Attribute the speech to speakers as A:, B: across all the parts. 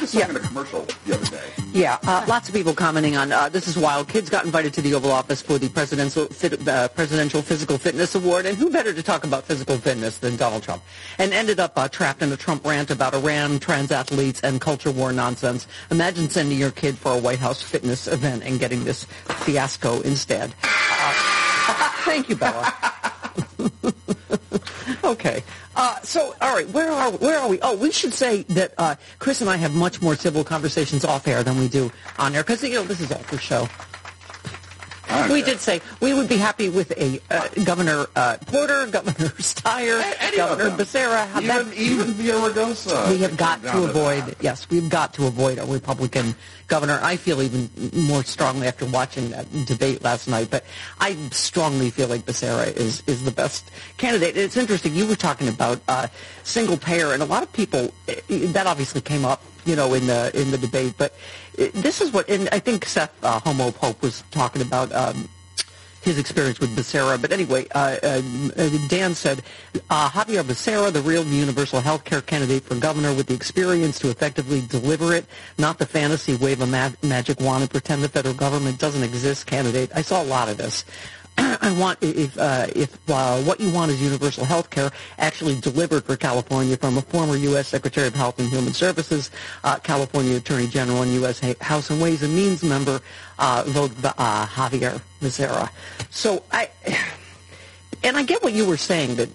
A: just saw in a commercial the other day.
B: Yeah, lots of people commenting on this is wild. Kids got invited to the Oval Office for the Presidential Physical Fitness Award, and who better to talk about physical fitness than Donald Trump? And ended up trapped in a Trump rant about Iran, trans athletes, and culture war nonsense. Imagine sending your kid for a White House fitness event and getting this fiasco instead. Thank you, Bella. Okay. So, all right, where are we? Oh, we should say that Chris and I have much more civil conversations off air than we do on air, because, this is all for show. We did say we would be happy with a Governor Porter, Governor Steyer, Governor Becerra.
A: Even Villaraigosa.
B: We have got to avoid, we've got to avoid a Republican governor. I feel even more strongly after watching that debate last night, but I strongly feel like Becerra is the best candidate. It's interesting. You were talking about single payer, and a lot of people, that obviously came up, in the debate, but this is what, and I think Seth Homo Pope was talking about his experience with Becerra. But anyway, Dan said, Javier Becerra, the real universal health care candidate for governor with the experience to effectively deliver it, not the fantasy wave a magic wand and pretend the federal government doesn't exist candidate. I saw a lot of this. I want, if what you want is universal health care actually delivered for California from a former U.S. Secretary of Health and Human Services, California Attorney General and U.S. House and Ways and Means member, vote Javier Becerra. So I get what you were saying, that,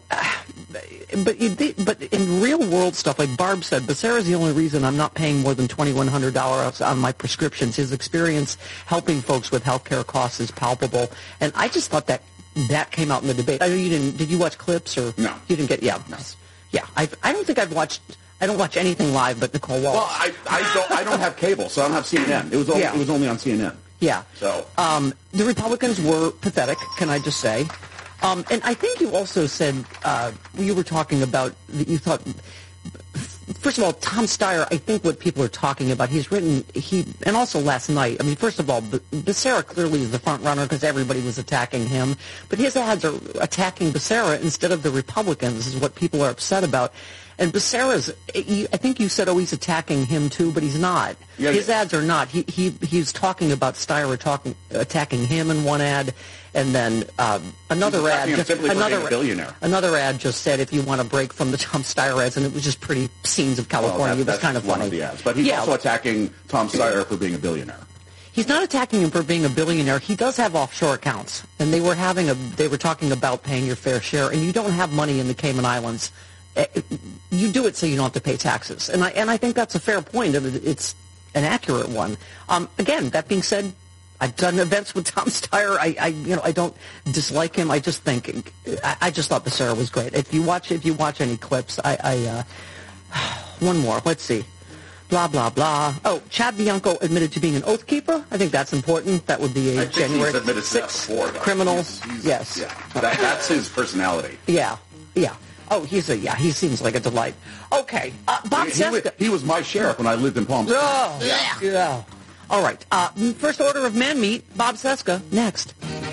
B: but in real world stuff, like Barb said, Becerra is the only reason I'm not paying more than $2,100 on my prescriptions. His experience helping folks with health care costs is palpable, and I just thought that came out in the debate. I know you didn't. Did you watch clips or
A: no?
B: You didn't get. Yeah, no. Yeah. I don't think I've watched. I don't watch anything live but Nicole Wallace.
A: Well, I don't have cable, so I don't have CNN. It was only on CNN.
B: Yeah.
A: So
B: the Republicans were pathetic. Can I just say? And I think you also said, you were talking about, you thought, first of all, Tom Steyer, I think what people are talking about, and also last night, first of all, Becerra clearly is the front runner because everybody was attacking him, but his ads are attacking Becerra instead of the Republicans is what people are upset about. And Becerra's, I think you said, he's attacking him too, but he's not.
A: Yeah,
B: his ads are not. He's talking about Steyer attacking him in one ad, and then another ad. Another ad just said, if you want to break from the Tom Steyer ads, and it was just pretty scenes of California. It was kind of funny.
A: One of the ads. But he's also attacking Tom Steyer for being a billionaire.
B: He's not attacking him for being a billionaire. He does have offshore accounts, and they were talking about paying your fair share, and you don't have money in the Cayman Islands. You do it so you don't have to pay taxes, and I think that's a fair point, and it's an accurate one. Again, that being said, I've done events with Tom Steyer. I don't dislike him. I just think I just thought Becerra was great. If you watch any clips, one more. Let's see. Blah blah blah. Oh, Chad Bianco admitted to being an oath keeper. I think that's important. That would be a January 6th criminal. Yes.
A: Yeah. That's his personality.
B: Yeah. Yeah. Oh, he seems like a delight. Okay, Bob Cesca.
A: He was my sheriff when I lived in Palm Springs.
B: Oh, yeah. All right, first order of man meat, Bob Cesca, next.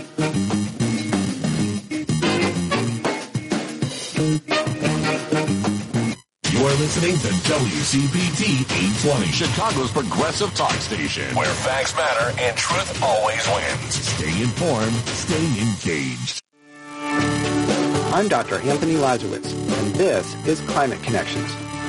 C: You're listening to WCPT 820,
D: Chicago's progressive talk station, where facts matter and truth always wins.
C: Stay informed, stay engaged.
E: I'm Dr. Anthony Lazarowitz, and this is Climate Connections.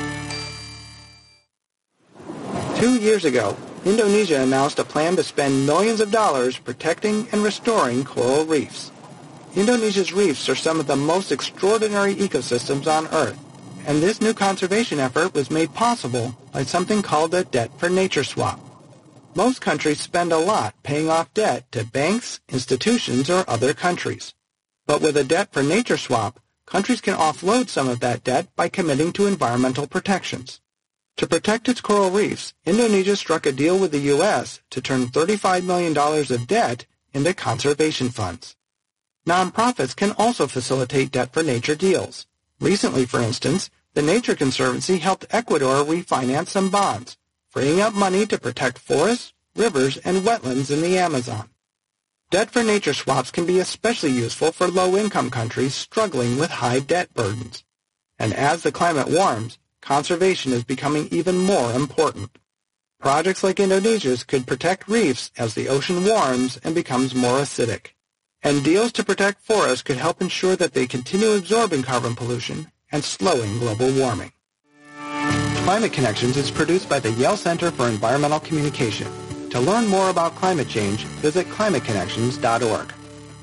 E: 2 years ago, Indonesia announced a plan to spend millions of dollars protecting and restoring coral reefs. Indonesia's reefs are some of the most extraordinary ecosystems on Earth, and this new conservation effort was made possible by something called a debt for nature swap. Most countries spend a lot paying off debt to banks, institutions, or other countries. But with a debt for nature swap, countries can offload some of that debt by committing to environmental protections. To protect its coral reefs, Indonesia struck a deal with the U.S. to turn $35 million of debt into conservation funds. Nonprofits can also facilitate debt for nature deals. Recently, for instance, the Nature Conservancy helped Ecuador refinance some bonds, freeing up money to protect forests, rivers, and wetlands in the Amazon. Debt for nature swaps can be especially useful for low-income countries struggling with high debt burdens. And as the climate warms, conservation is becoming even more important. Projects like Indonesia's could protect reefs as the ocean warms and becomes more acidic. And deals to protect forests could help ensure that they continue absorbing carbon pollution and slowing global warming. Climate Connections is produced by the Yale Center for Environmental Communication. To learn more about climate change, visit climateconnections.org.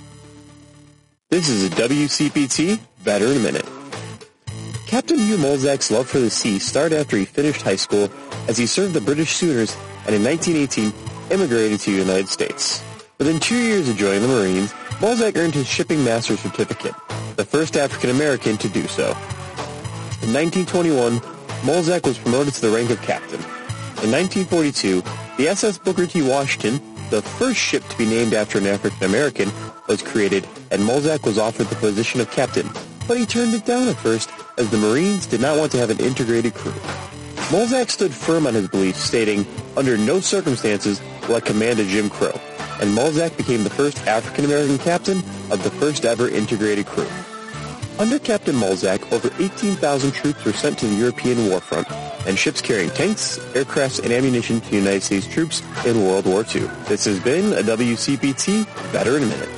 F: This is a WCPT Better in a Minute. Captain Hugh Molzak's love for the sea started after he finished high school as he served the British Sooners and in 1918 immigrated to the United States. Within 2 years of joining the Marines, Molzak earned his Shipping Master Certificate, the first African-American to do so. In 1921, Molzak was promoted to the rank of captain. In 1942, the SS Booker T. Washington, the first ship to be named after an African-American, was created, and Molzak was offered the position of captain, but he turned it down at first as the Marines did not want to have an integrated crew. Molzak stood firm on his beliefs, stating, "Under no circumstances will I command a Jim Crow," and Molzak became the first African-American captain of the first ever integrated crew. Under Captain Molzak, over 18,000 troops were sent to the European war front, and ships carrying tanks, aircrafts, and ammunition to United States troops in World War II. This has been a WCPT Better in a Minute.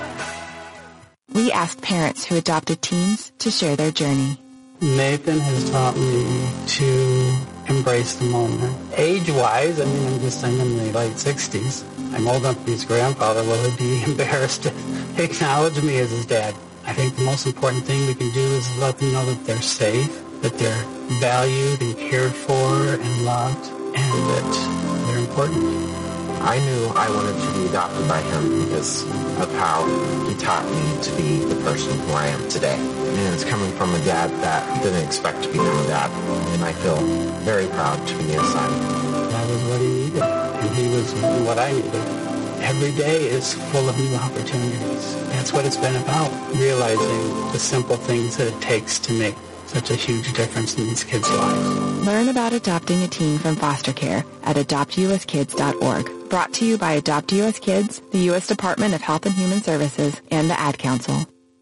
G: We asked parents who adopted teens to share their journey.
H: Nathan has taught me to embrace the moment. Age-wise, I'm in the late 60s. I'm old enough to be his grandfather. Will he be embarrassed to acknowledge me as his dad? I think the most important thing we can do is let them know that they're safe, that they're valued and cared for and loved, and that they're important.
I: I knew I wanted to be adopted by him because of how he taught me to be the person who I am today. And it's coming from a dad that didn't expect to become a dad, and I feel very proud to be his son.
H: That was what he needed, and he was what I needed. Every day is full of new opportunities. That's what it's been about, realizing the simple things that it takes to make such a huge difference in these kids' lives.
G: Learn about adopting a teen from foster care at adoptuskids.org. Brought to you by Adopt U.S. Kids, the U.S. Department of Health and Human Services, and the Ad Council.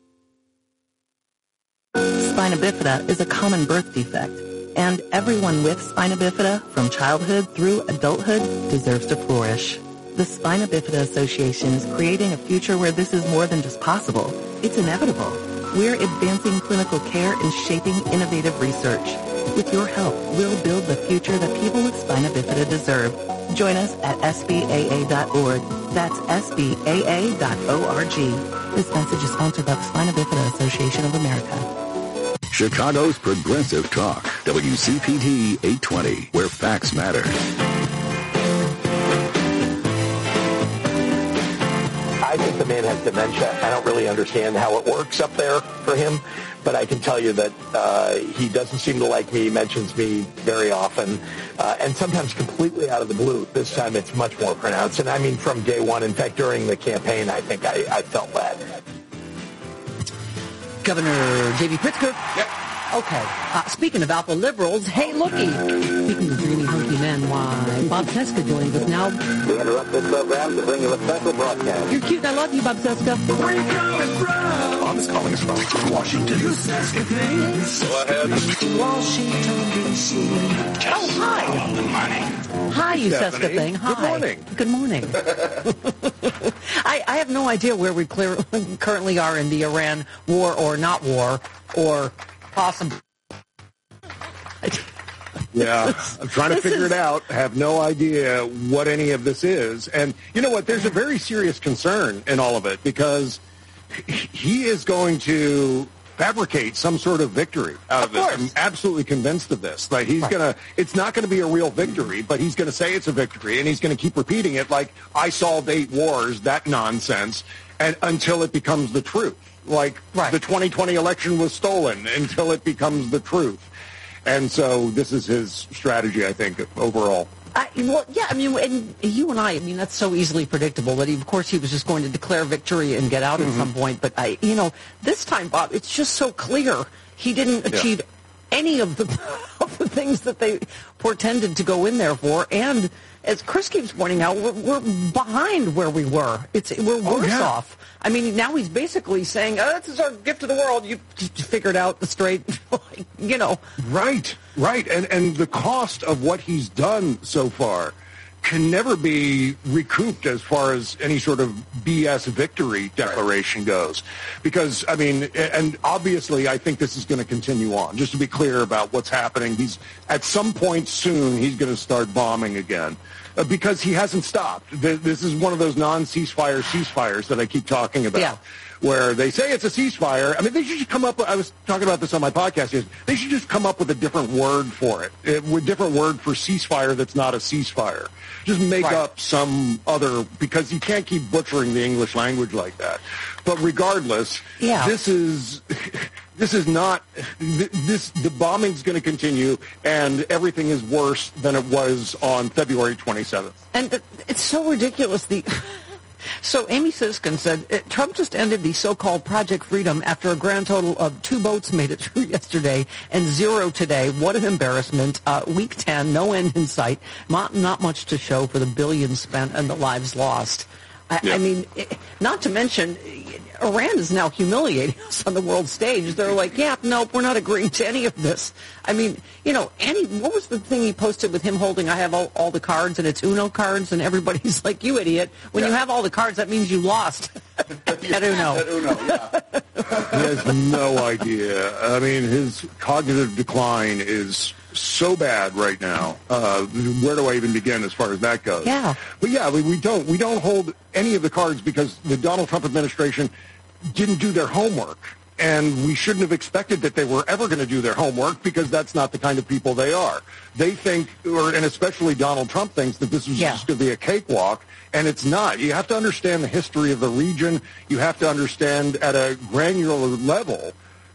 B: Spina bifida is a common birth defect, and everyone with spina bifida, from childhood through adulthood, deserves to flourish. The Spina Bifida Association is creating a future where this is more than just possible. It's inevitable. We're advancing clinical care and shaping innovative research. With your help, we'll build the future that people with spina bifida deserve. Join us at SBAA.org. That's SBAA.org. This message is sponsored by the Spina Bifida Association of America.
C: Chicago's Progressive Talk, WCPT 820, where facts matter.
J: I think the man has dementia. I don't really understand how it works up there for him, but I can tell you that he doesn't seem to like me. He mentions me very often, and sometimes completely out of the blue. This time it's much more pronounced, and I mean from day one. In fact, during the campaign, I think I felt that.
B: Governor J.B. Pritzker.
A: Yep.
B: Okay. Speaking about the liberals, hey, looky. Speaking of dreamy, hunky men, why, Bob Cesca joins us now.
K: We interrupt this program to bring you a special broadcast.
B: You're cute. I love you, Bob Cesca.
C: Where you coming from? Bob's calling us from Washington. You Cesca things. Go ahead.
B: Washington, D.C. Oh, hi.
C: On the money.
B: Hi, you Cesca thing. Hi.
A: Good morning.
B: Good morning. I have no idea where we currently are in the Iran war or not war or possible.
L: Yeah, I'm trying to figure it out. I have no idea what any of this is. And you know what? There's a very serious concern in all of it because he is going to fabricate some sort of victory out of this. I'm absolutely convinced of this. Like he's going to, it's not going to be a real victory, but he's going to say it's a victory, and he's going to keep repeating it like, I solved 8 wars, that nonsense, and until it becomes the truth. Like the 2020 election was stolen until it becomes the truth. And so this is his strategy, I think, overall.
B: Well, yeah, I mean, and you and I mean, that's so easily predictable that, of course, he was just going to declare victory and get out at some point. But, this time, Bob, it's just so clear he didn't achieve any of the things that they portended to go in there for. And as Chris keeps pointing out, we're behind where we were. We're worse off. I mean, now he's basically saying, this is our gift to the world. You figured out the straight,
L: Right. Right, and the cost of what he's done so far can never be recouped as far as any sort of BS victory declaration goes. Because, I mean, and obviously I think this is going to continue on. Just to be clear about what's happening, at some point soon he's going to start bombing again. Because he hasn't stopped. This is one of those ceasefires that I keep talking about. Yeah. Where they say it's a ceasefire. I mean, they should just come up, I was talking about this on my podcast yesterday, they should just come up with a different word for it, with a different word for ceasefire that's not a ceasefire. Just make up some other, because you can't keep butchering the English language like that. But regardless, this is not, the bombing's going to continue, and everything is worse than it was on February 27th.
B: And it's so ridiculous. So Amy Siskin said, Trump just ended the so-called Project Freedom after a grand total of 2 boats made it through yesterday and 0 today. What an embarrassment. Week 10, no end in sight. Not much to show for the billions spent and the lives lost. I mean, not to mention, Iran is now humiliating us on the world stage. They're like, nope, we're not agreeing to any of this. I mean, what was the thing he posted with him holding, I have all the cards, and it's Uno cards, and everybody's like, you idiot. When you have all the cards, that means you lost at Uno.
L: At Uno, He has no idea. I mean, his cognitive decline is so bad right now. Where do I even begin as far as that goes?
B: Yeah.
L: But we don't hold any of the cards because the Donald Trump administration didn't do their homework. And we shouldn't have expected that they were ever going to do their homework because that's not the kind of people they are. They think, and especially Donald Trump thinks, that this is just going to be a cakewalk, and it's not. You have to understand the history of the region. You have to understand at a granular level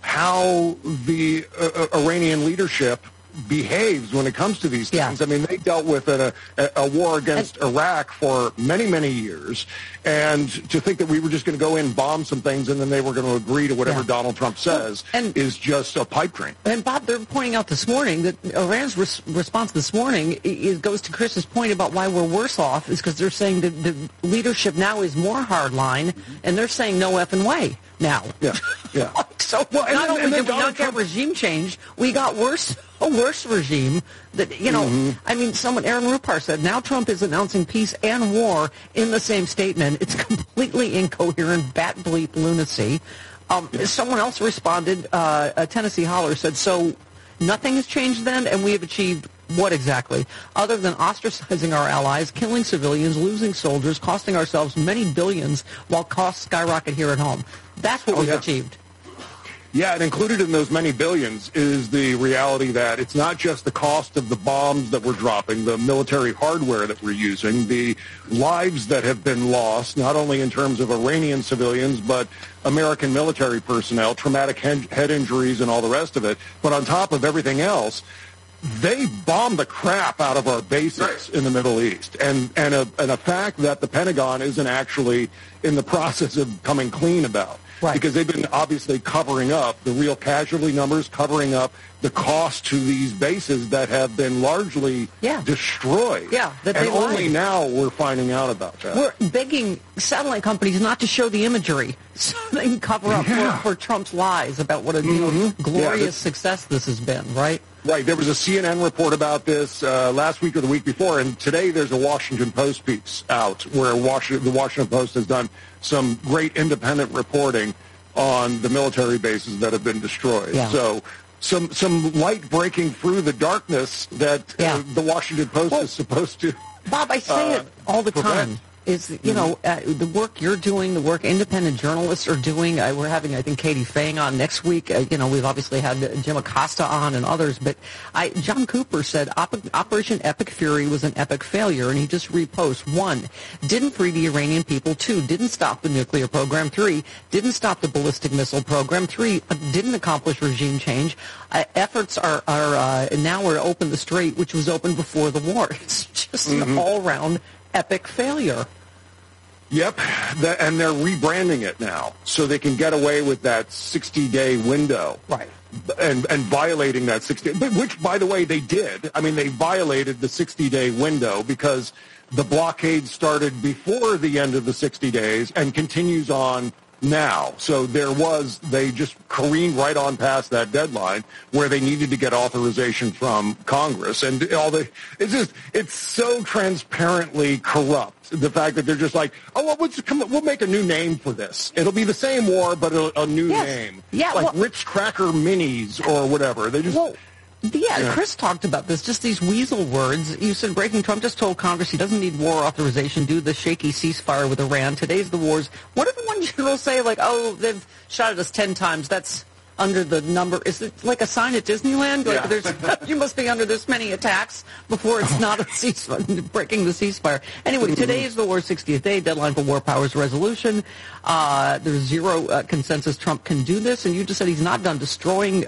L: how the Iranian leadership behaves when it comes to these things. I mean, they dealt with a war against Iraq for many, many years, and to think that we were just going to go in and bomb some things and then they were going to agree to whatever Donald Trump says is just a pipe dream.
B: And Bob, they're pointing out this morning that Iran's response this morning goes to Chris's point about why we're worse off, is because they're saying that the leadership now is more hardline, and they're saying no effing way now.
L: Yeah.
B: So not only did we not get regime change, we got a worse regime that, I mean, Aaron Rupar said, now Trump is announcing peace and war in the same statement. It's completely incoherent, bat-bleep lunacy. Someone else responded, Tennessee Holler said, so nothing has changed then, and we have achieved what exactly? Other than ostracizing our allies, killing civilians, losing soldiers, costing ourselves many billions while costs skyrocket here at home. That's what we've achieved.
L: Yeah, and included in those many billions is the reality that it's not just the cost of the bombs that we're dropping, the military hardware that we're using, the lives that have been lost, not only in terms of Iranian civilians, but American military personnel, traumatic head injuries and all the rest of it. But on top of everything else, they bombed the crap out of our bases in the Middle East. And a fact that the Pentagon isn't actually in the process of coming clean about.
B: Right.
L: Because they've been obviously covering up the real casualty numbers, covering up the cost to these bases that have been largely destroyed.
B: Yeah, that
L: and
B: they
L: only
B: lied.
L: Now we're finding out about that.
B: We're begging satellite companies not to show the imagery so they can cover up for Trump's lies about what a glorious success this has been, right?
L: Right. There was a CNN report about this last week or the week before, and today there's a Washington Post piece out where the Washington Post has done some great independent reporting on the military bases that have been destroyed.
B: Yeah.
L: So some light breaking through the darkness that the Washington Post is supposed to.
B: Bob, I say it all the time. Is, the work you're doing, the work independent journalists are doing. We're having, I think, Katie Fang on next week. We've obviously had Jim Acosta on and others. But John Cooper said Operation Epic Fury was an epic failure, and he just reposts. 1, didn't free the Iranian people. 2, didn't stop the nuclear program. 3, didn't stop the ballistic missile program. 3, didn't accomplish regime change. Efforts are now to open the strait, which was open before the war. It's just an all-round epic failure.
L: Yep, and they're rebranding it now so they can get away with that 60-day window.
B: Right.
L: And violating that 60, which, by the way, they did. I mean, they violated the 60-day window because the blockade started before the end of the 60 days and continues on now. So they just careened right on past that deadline where they needed to get authorization from Congress. And it's so transparently corrupt. The fact that they're just like, oh, well, we'll make a new name for this. It'll be the same war, but a new name.
B: Yeah,
L: like Ritz Cracker Minis or whatever. They just...
B: Chris talked about this, just these weasel words. You said breaking Trump just told Congress he doesn't need war authorization due to the shaky ceasefire with Iran. Today's the wars. What did one general say? Like, oh, they've shot at us 10 times. That's under the number. Is it like a sign at Disneyland? Like you must be under this many attacks before it's not a ceasefire, breaking the ceasefire. Anyway, today is the war's 60th day, deadline for war powers resolution. There's zero consensus Trump can do this, and you just said he's not done destroying,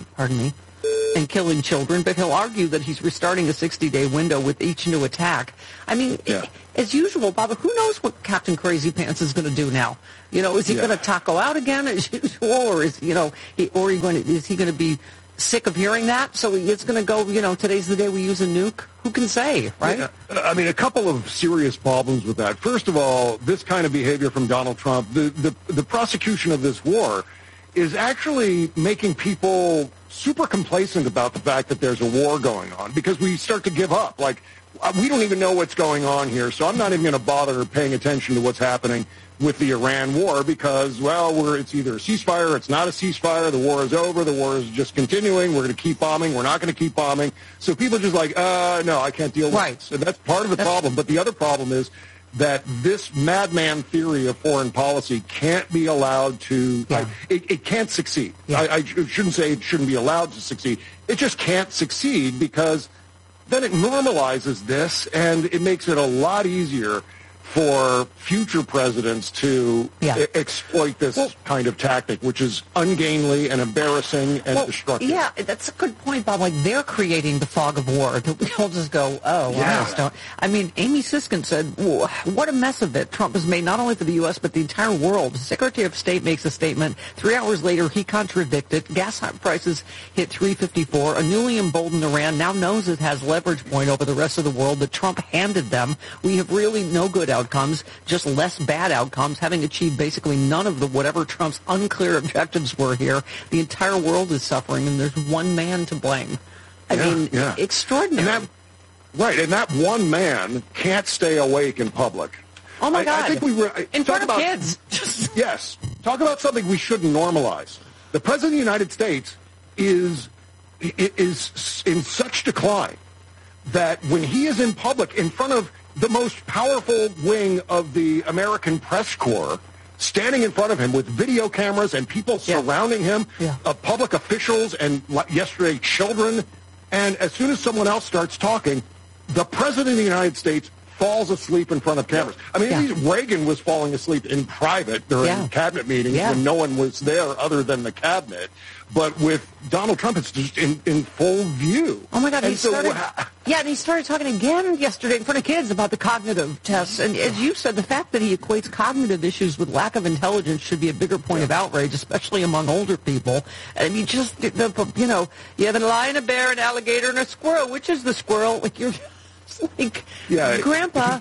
B: and killing children, but he'll argue that he's restarting a 60-day window with each new attack. I mean, as usual, Bob, who knows what Captain Crazy Pants is going to do now? Is he going to taco out again as usual, or is he going to be sick of hearing that? So it's going to go, today's the day we use a nuke? Who can say, right?
L: Yeah. I mean, a couple of serious problems with that. First of all, this kind of behavior from Donald Trump, the prosecution of this war is actually making people super complacent about the fact that there's a war going on, because we start to give up. Like, we don't even know what's going on here, so I'm not even going to bother paying attention to what's happening with the Iran war because, it's either a ceasefire, it's not a ceasefire, the war is over, the war is just continuing, we're going to keep bombing, we're not going to keep bombing. So people are just like, no, I can't deal with it. So that's part of the problem. But the other problem is that this madman theory of foreign policy can't be allowed to, it can't succeed. I shouldn't say it shouldn't be allowed to succeed. It just can't succeed because then it normalizes this and it makes it a lot easier for future presidents to exploit this kind of tactic, which is ungainly and embarrassing and destructive.
B: Yeah, that's a good point, Bob. Like, they're creating the fog of war. We all just go, I just don't. I mean, Amy Siskin said, what a mess of it Trump has made, not only for the U.S., but the entire world. The Secretary of State makes a statement. 3 hours later, he contradicted. Gas prices hit $3.54. A newly emboldened Iran now knows it has leverage point over the rest of the world that Trump handed them. We have really no good outcomes, just less bad outcomes, having achieved basically none of the whatever Trump's unclear objectives were here. The entire world is suffering, and there's one man to blame. I mean, extraordinary.
L: And that one man can't stay awake in public.
B: Oh, my God.
L: I think we were...
B: in front of kids.
L: Yes. Talk about something we shouldn't normalize. The President of the United States is in such decline that when he is in public in front of the most powerful wing of the American press corps, standing in front of him with video cameras and people surrounding him, public officials and yesterday children, and as soon as someone else starts talking, the President of the United States falls asleep in front of cameras. I mean, Reagan was falling asleep in private during cabinet meetings when no one was there other than the cabinet. But with Donald Trump, it's just in full view.
B: Oh, my God. And he started talking again yesterday in front of kids about the cognitive tests. And as you said, the fact that he equates cognitive issues with lack of intelligence should be a bigger point of outrage, especially among older people. I mean, just, you have a lion, a bear, an alligator, and a squirrel. Which is the squirrel? Like, you're like, Grandpa...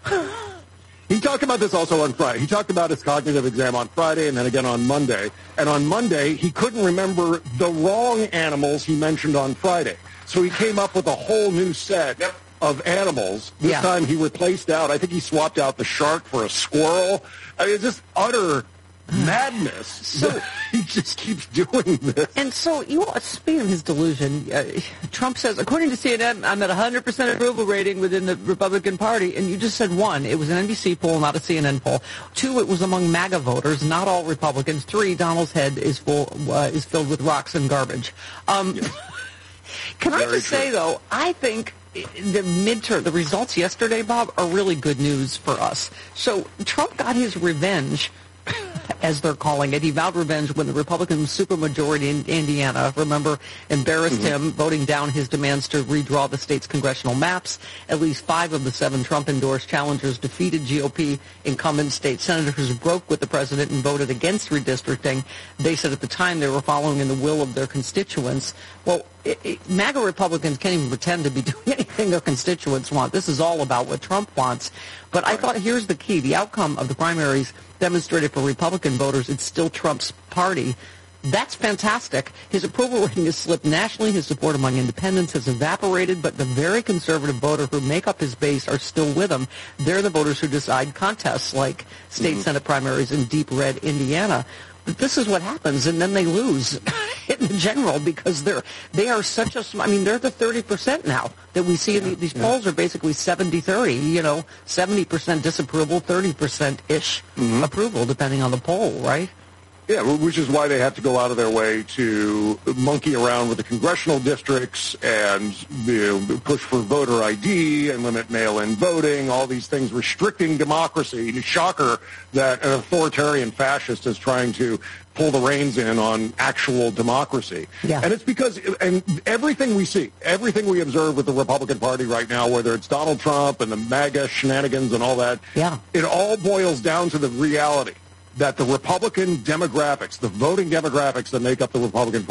L: He talked about this also on Friday. He talked about his cognitive exam on Friday and then again on Monday. And on Monday, he couldn't remember the wrong animals he mentioned on Friday. So he came up with a whole new set of animals. This time he replaced out, I think he swapped out the shark for a squirrel. I mean, it's just utter madness. So he just keeps doing this.
B: And so, speaking of his delusion, Trump says, according to CNN, I'm at 100% approval rating within the Republican Party. And you just said 1, it was an NBC poll, not a CNN poll. 2, it was among MAGA voters, not all Republicans. 3, Donald's head is filled with rocks and garbage. Can I just say, though, I think the results yesterday, Bob, are really good news for us. So Trump got his revenge, as they're calling it. He vowed revenge when the Republican supermajority in Indiana, remember, embarrassed him, voting down his demands to redraw the state's congressional maps. At least 5 of the 7 Trump-endorsed challengers defeated GOP incumbent state senators, broke with the president, and voted against redistricting. They said at the time they were following in the will of their constituents. Well, MAGA Republicans can't even pretend to be doing anything their constituents want. This is all about what Trump wants. But I thought here's the key. The outcome of the primaries demonstrated for Republican voters it's still Trump's party. That's fantastic. His approval rating has slipped nationally. His support among independents has evaporated, but the very conservative voter who make up his base are still with him. They're the voters who decide contests like state Senate primaries in deep red Indiana. But this is what happens, and then they lose in the general because they are such a, I mean, they're the 30% now that we see in these polls are basically 70-30, 70% disapproval, 30%-ish approval, depending on the poll, right?
L: Yeah, which is why they have to go out of their way to monkey around with the congressional districts and push for voter ID and limit mail-in voting, all these things restricting democracy. Shocker that an authoritarian fascist is trying to pull the reins in on actual democracy.
B: Yeah.
L: And it's because and everything we see, everything we observe with the Republican Party right now, whether it's Donald Trump and the MAGA shenanigans and all that, it all boils down to the reality that the Republican demographics, the voting demographics that make up the Republican Party,